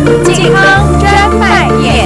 健康专卖店。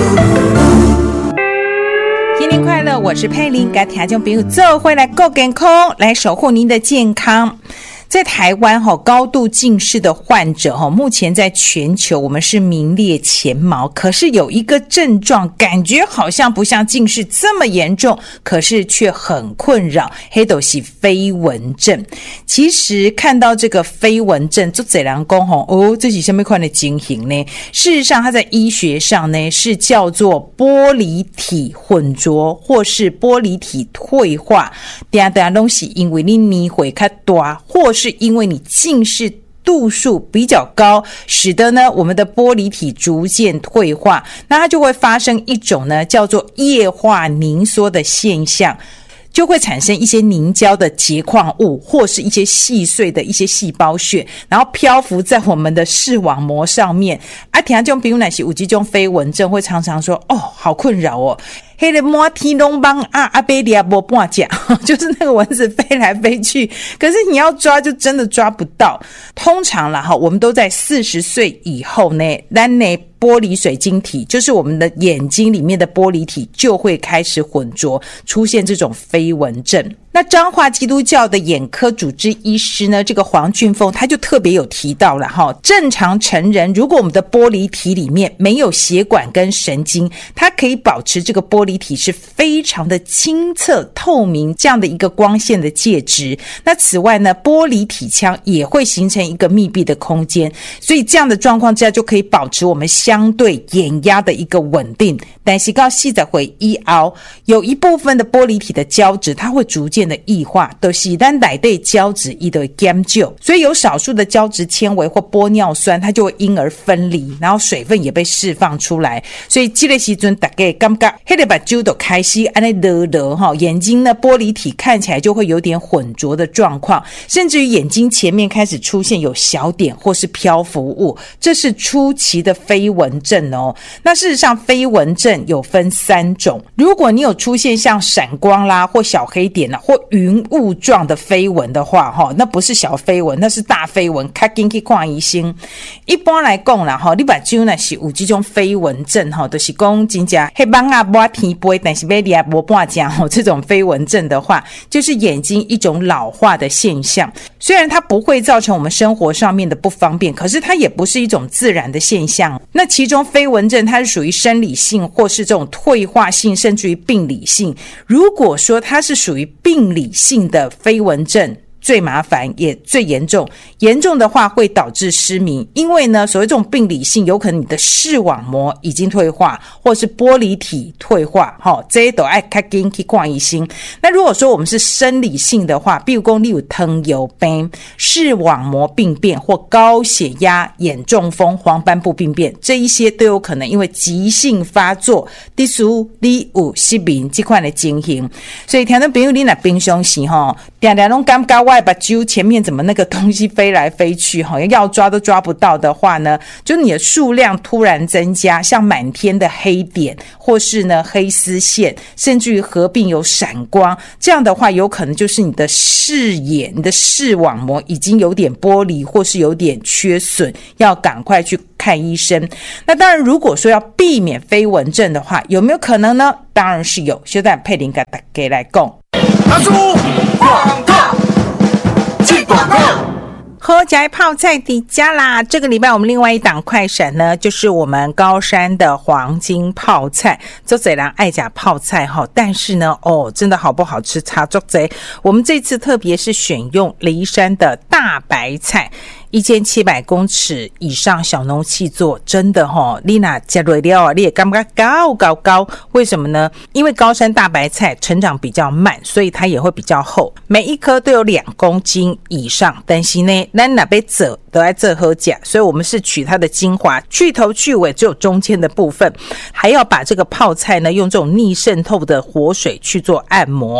新年快乐，我是佩玲，跟听众朋友做回来够健康，来守护您的健康。在台湾高度近视的患者目前在全球我们是名列前茅，可是有一个症状感觉好像不像近视这么严重，可是却很困扰，那就是飞蚊症。其实看到这个飞蚊症很多人说这是什么款的情形呢？事实上它在医学上呢是叫做玻璃体混浊或是玻璃体退化，常常都是因为你年岁比较大，或是因为你近视度数比较高，使得呢我们的玻璃体逐渐退化，那它就会发生一种呢叫做液化凝缩的现象，就会产生一些凝胶的结矿物或是一些细碎的一些细胞屑，然后漂浮在我们的视网膜上面。听众朋友若是有这种飞蚊症，会常常说好困扰哦，那个满天都帮阿伯利亚没半只，就是那个蚊子飞来飞去，可是你要抓就真的抓不到。通常啦我们都在40岁以后呢，咱的玻璃水晶体，就是我们的眼睛里面的玻璃体就会开始混浊，出现这种飞蚊症。那彰化基督教的眼科主治医师呢，这个黄俊峰他就特别有提到了正常成人如果我们的玻璃体里面没有血管跟神经，它可以保持这个玻璃体是非常的清澈透明这样的一个光线的介质。那此外呢，玻璃体腔也会形成一个密闭的空间，所以这样的状况之下就可以保持我们相对眼压的一个稳定。但是到40岁以后，有一部分的玻璃体的胶质它会逐渐的异化，就是咱内底胶质它就会减少，所以有少数的胶质纤维或玻尿酸它就会因而分离，然后水分也被释放出来。所以这个时候大家感觉那个目睭就开始这样热热，眼睛呢玻璃体看起来就会有点混浊的状况，甚至于眼睛前面开始出现有小点或是漂浮物，这是初期的飞蚊症哦。那事实上飞蚊症有分3种，如果你有出现像闪光啦或小黑点啦或云雾状的飞蚊的话那不是小飞蚊，那是大飞蚊，赶紧去看医生。一般来讲啦你目睭若是有这种飞蚊症就是说真的那蚊子没天飞但是要抓没半只这种飞蚊症的话，就是眼睛一种老化的现象。虽然它不会造成我们生活上面的不方便，可是它也不是一种自然的现象。那其中飞蚊症它是属于生理性或是这种退化性甚至于病理性。如果说它是属于病理性的飞蚊症，最麻烦也最严重，严重的话会导致失明。因为呢所谓这种病理性，有可能你的视网膜已经退化或是玻璃体退化这些都要赶紧去看医生。那如果说我们是生理性的话，比如说你有糖尿病、视网膜病变或高血压、眼中风、黄斑部病变，这一些都有可能因为急性发作第数你有失明这款的情形。所以听众朋友你若平常时常常都感觉我的目睭前面怎么那个东西飞来飞去要抓都抓不到的话呢，就你的数量突然增加，像满天的黑点或是呢黑丝线，甚至于合并有闪光，这样的话有可能就是你的视野、你的视网膜已经有点剥离或是有点缺损，要赶快去看医生。那当然如果说要避免飞蚊症的话，有没有可能呢？当然是有。现在佩玲跟大家来讲他说广告进广告， 好吃的泡菜底加啦！这个礼拜我们另外一档快闪呢，就是我们高山的黄金泡菜。做贼人爱吃泡菜但是呢真的好不好吃差做贼。我们这次特别是选用梨山的大白菜，1700公尺以上小农契作，真的你那吃落了你也感觉高。为什么呢？因为高山大白菜成长比较慢，所以它也会比较厚，每一颗都有2公斤以上。但是呢咱哪被做都在这喝假，所以我们是取它的精华，去头去尾，只有中间的部分，还要把这个泡菜呢用这种逆渗透的活水去做按摩。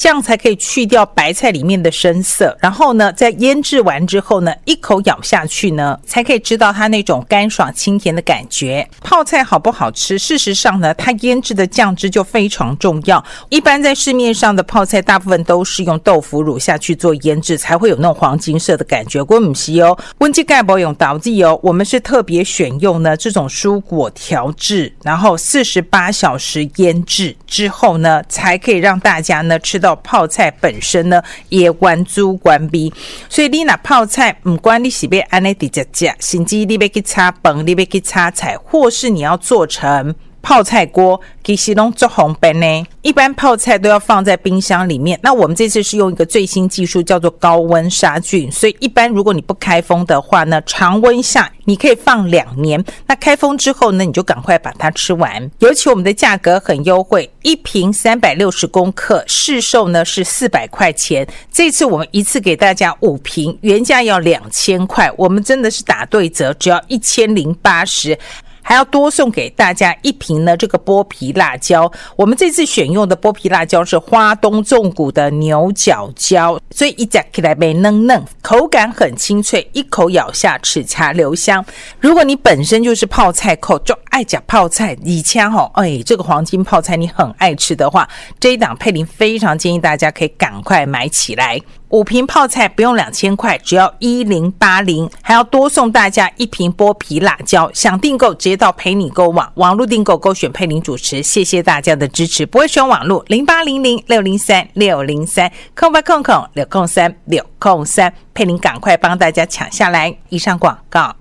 这样才可以去掉白菜里面的深色。然后呢，在腌制完之后呢，一口咬下去呢，才可以知道它那种干爽清甜的感觉。泡菜好不好吃？事实上呢，它腌制的酱汁就非常重要。一般在市面上的泡菜大部分都是用豆腐乳下去做腌制，才会有那种黄金色的感觉。我们不是哦，温基盖不用导致哦，我们是特别选用呢这种蔬果调制，然后48小时腌制之后呢，才可以让大家呢吃到泡菜本身呢也完煮完毕。所以你拿泡菜，不管你是要安尼直接吃，甚至你要去炒饭，你要去炒菜，或是你要做成泡菜锅，其实都做红本呢。一般泡菜都要放在冰箱里面，那我们这次是用一个最新技术叫做高温杀菌，所以一般如果你不开封的话呢，常温下你可以放2年，那开封之后呢，你就赶快把它吃完。尤其我们的价格很优惠，一瓶360公克，市售呢是400块钱，这次我们一次给大家5瓶，原价要2000块，我们真的是打对折，只要1080，还要多送给大家1瓶呢这个剥皮辣椒。我们这次选用的剥皮辣椒是花东纵谷的牛角椒，所以一吃起来被嫩嫩，口感很清脆，一口咬下齿颊留香。如果你本身就是泡菜控，就爱吃泡菜，以前这个黄金泡菜你很爱吃的话，这一档佩林非常建议大家可以赶快买起来。5瓶泡菜不用2000块，只要1080，还要多送大家1瓶剥皮辣椒。想订购直接到陪你购网，网络订购勾选佩林主持，谢谢大家的支持。不会选网络0800603603空白空空603，佩林赶快帮大家抢下来。以上广告。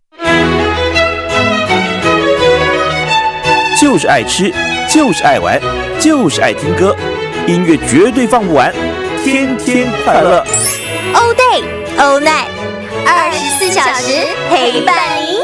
就是爱吃，就是爱玩，就是爱听歌，音乐绝对放不完，天天快乐。 All day, all night， 24小时陪伴您。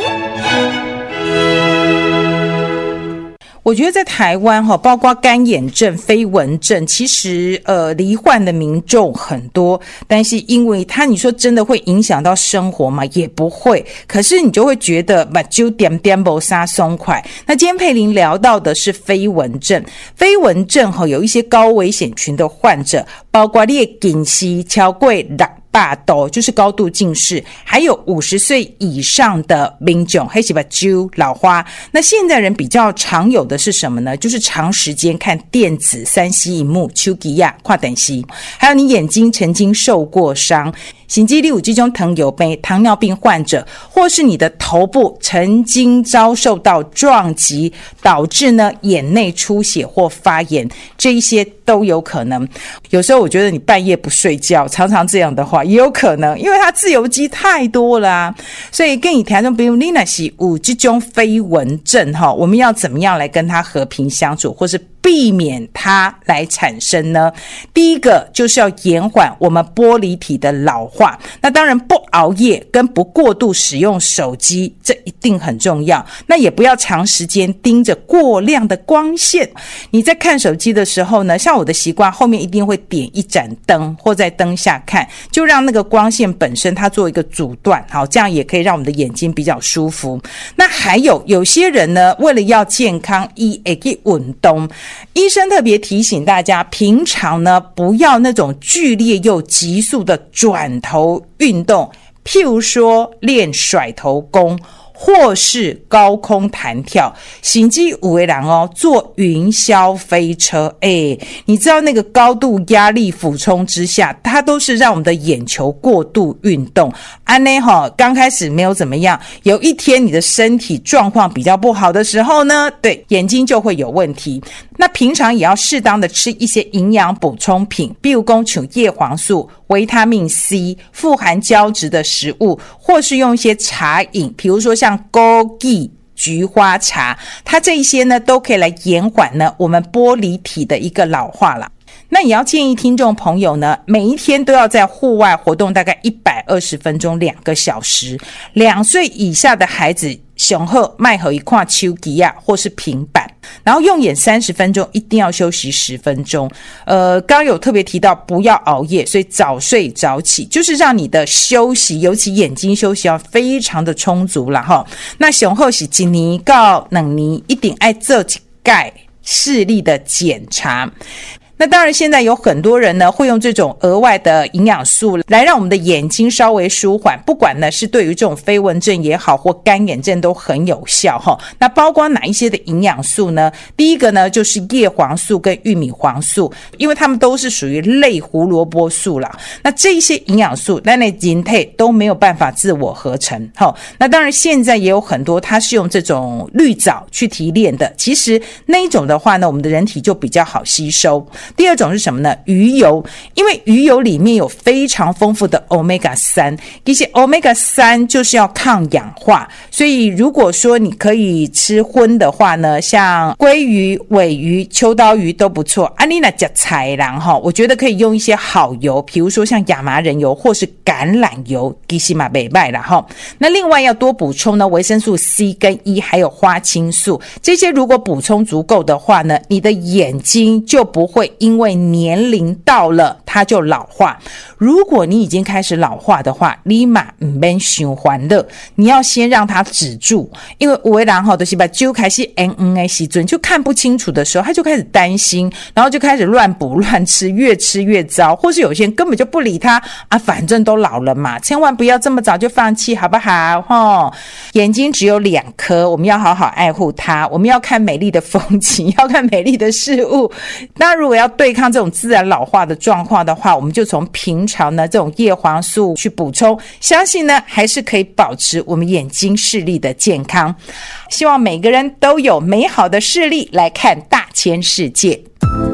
我觉得在台湾包括干眼症、飞蚊症，其实罹患的民众很多，但是因为你说真的会影响到生活吗？也不会，可是你就会觉得目睭点点没啥松快。那今天佩玲聊到的是飞蚊症，飞蚊症有一些高危险群的患者，包括你的近视超过600度，就是高度近视，还有50岁以上的民众，黑细胞揪老花。那现在人比较常有的是什么呢？就是长时间看电子3C 萤幕、手机呀、看电视，还有你眼睛曾经受过伤，心肌瘤这种糖尿病、糖尿病患者，或是你的头部曾经遭受到撞击，导致呢眼内出血或发炎，这一些都有可能。有时候我觉得你半夜不睡觉，常常这样的话也有可能，因为它自由基太多了啊。所以跟你听众朋友，你若是有这种飞蚊症我们要怎么样来跟它和平相处，或是避免它来产生呢？第一个就是要延缓我们玻璃体的老化，那当然不熬夜跟不过度使用手机，这一定很重要。那也不要长时间盯着过亮的光线。你在看手机的时候呢，像我的习惯，后面一定会点一盏灯，或在灯下看，就让那个光线本身它做一个阻断，好，这样也可以让我们的眼睛比较舒服。那还有些人呢，为了要健康，也可以运动。医生特别提醒大家，平常呢不要那种剧烈又急速的转头运动，譬如说练甩头功，或是高空弹跳，甚至有的人坐云霄飞车，你知道那个高度压力俯冲之下，它都是让我们的眼球过度运动。安内刚开始没有怎么样，有一天你的身体状况比较不好的时候呢，对，眼睛就会有问题。那平常也要适当的吃一些营养补充品，比如像叶黄素、维他命 C、富含胶质的食物，或是用一些茶饮，比如说像枸杞、菊花茶，它这一些呢都可以来延缓呢我们玻璃体的一个老化啦。那也要建议听众朋友呢，每一天都要在户外活动大概120分钟2个小时。2岁以下的孩子上好卖好一看手机或是平板，然后用眼30分钟，一定要休息10分钟。刚有特别提到不要熬夜，所以早睡早起，就是让你的休息，尤其眼睛休息要非常的充足啦齁。那上好是1年到2年一定要做一次视力的检查。 那当然现在有很多人呢会用这种额外的营养素来让我们的眼睛稍微舒缓，不管呢是对于这种飞蚊症也好或干眼症都很有效齁。那包括哪一些的营养素呢？第一个呢就是叶黄素跟玉米黄素，因为它们都是属于类胡萝卜素啦。那这些营养素咱的人体都没有办法自我合成齁。那当然现在也有很多它是用这种绿藻去提炼的，其实那一种的话呢我们的人体就比较好吸收。第二种是什么呢？鱼油，因为鱼油里面有非常丰富的 Omega-3， 其实 Omega-3 就是要抗氧化，所以如果说你可以吃荤的话呢，像鲑鱼、鲔鱼、秋刀鱼都不错。你那吃菜啦我觉得可以用一些好油，比如说像亚麻仁油或是橄榄油，其实嘛不错啦那另外要多补充呢维生素 C 跟 E 还有花青素，这些如果补充足够的话呢，你的眼睛就不会因为年龄到了它就老化。如果你已经开始老化的话，你嘛不免想欢乐，你要先让它止住。因为有的人就是把酒开始的时候就看不清楚的时候，他就开始担心，然后就开始乱补乱吃，越吃越糟，或是有些人根本就不理他反正都老了嘛，千万不要这么早就放弃好不好眼睛只有2颗，我们要好好爱护它，我们要看美丽的风景，要看美丽的事物。那如果要对抗这种自然老化的状况的话，我们就从平常呢这种叶黄素去补充，相信呢还是可以保持我们眼睛视力的健康。希望每个人都有美好的视力来看大千世界。